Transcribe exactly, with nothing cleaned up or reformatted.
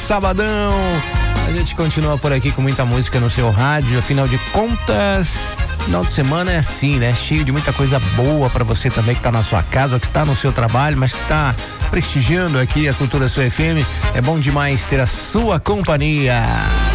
sabadão. A gente continua por aqui com muita música no seu rádio, afinal de contas, final de semana é assim, né? Cheio de muita coisa boa pra você também que tá na sua casa, que tá no seu trabalho, mas que tá prestigiando aqui a Cultura Sua F M. É bom demais ter a sua companhia.